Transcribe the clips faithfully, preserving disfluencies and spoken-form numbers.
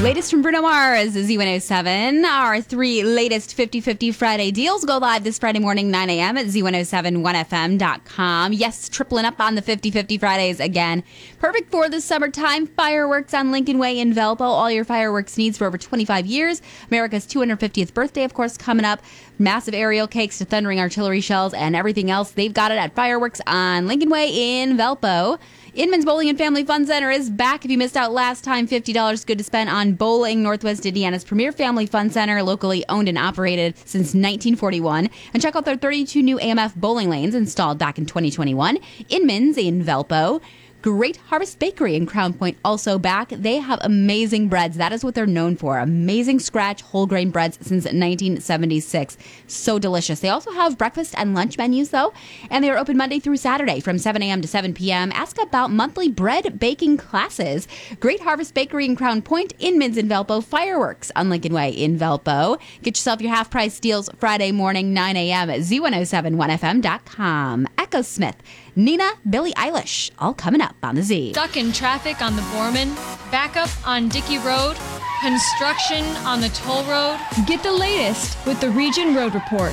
Latest from Bruno Mars, Z one oh seven. Our three latest fifty fifty Friday deals go live this Friday morning, nine a.m. at Z one oh seven one F M dot com. Yes, tripling up on the fifty fifty Fridays again. Perfect for the summertime. Fireworks on Lincoln Way in Valpo. All your fireworks needs for over twenty-five years. America's two hundred fiftieth birthday, of course, coming up. Massive aerial cakes to thundering artillery shells and everything else. They've got it at Fireworks on Lincoln Way in Valpo. Inman's Bowling and Family Fun Center is back. If you missed out last time, fifty dollars good to spend on bowling. Northwest Indiana's premier family fun center, locally owned and operated since nineteen forty-one. And check out their thirty-two new A M F bowling lanes installed back in twenty twenty-one. Inman's in Valpo. Great Harvest Bakery in Crown Point also back. They have amazing breads. That is what they're known for. Amazing scratch whole grain breads since nineteen seventy-six. So delicious. They also have breakfast and lunch menus, though, and they are open Monday through Saturday from seven a.m. to seven p.m. Ask about monthly bread baking classes. Great Harvest Bakery in Crown Point, Inman's in Valpo, Fireworks on Lincoln Way in Valpo. Get yourself your half-price deals Friday morning, nine a.m. at Z one oh seven one F M dot com. Echo Smith, Nina, Billie Eilish, all coming up on the Z. Stuck in traffic on the Borman, backup on Dickey Road, construction on the toll road. Get the latest with the Region Road Report.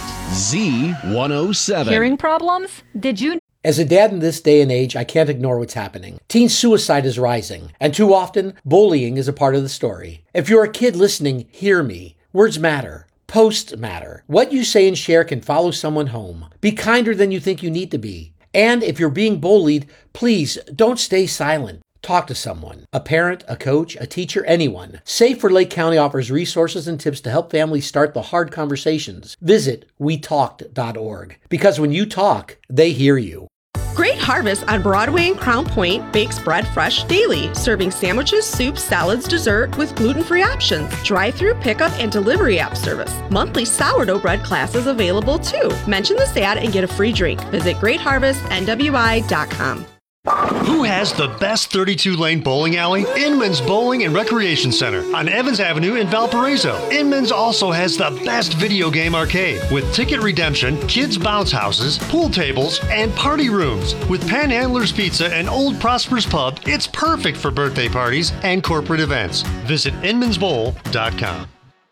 Z one oh seven. Hearing problems? Did you? As a dad in this day and age, I can't ignore what's happening. Teen suicide is rising, and too often, bullying is a part of the story. If you're a kid listening, hear me. Words matter. Posts matter. What you say and share can follow someone home. Be kinder than you think you need to be. And if you're being bullied, please don't stay silent. Talk to someone, a parent, a coach, a teacher, anyone. Safe for Lake County offers resources and tips to help families start the hard conversations. Visit we talked dot org, because when you talk, they hear you. Great Harvest on Broadway and Crown Point bakes bread fresh daily, serving sandwiches, soups, salads, dessert with gluten-free options. Drive-through pickup and delivery app service. Monthly sourdough bread classes available too. Mention this ad and get a free drink. Visit great harvest N W I dot com. Who has the best thirty-two lane bowling alley? Inman's Bowling and Recreation Center on Evans Avenue in Valparaiso. Inman's also has the best video game arcade with ticket redemption, kids bounce houses, pool tables, and party rooms. With Panhandler's Pizza and Old Prosper's Pub, it's perfect for birthday parties and corporate events. Visit inmans bowl dot com.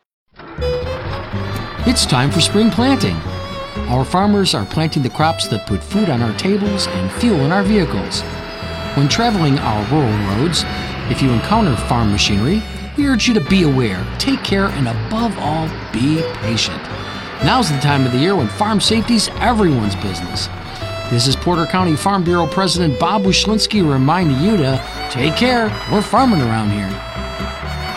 It's time for spring planting. Our farmers are planting the crops that put food on our tables and fuel in our vehicles. When traveling our rural roads, if you encounter farm machinery, we urge you to be aware, take care, and above all, be patient. Now's the time of the year when farm safety's everyone's business. This is Porter County Farm Bureau President Bob Wyszynski reminding you to take care. We're farming around here.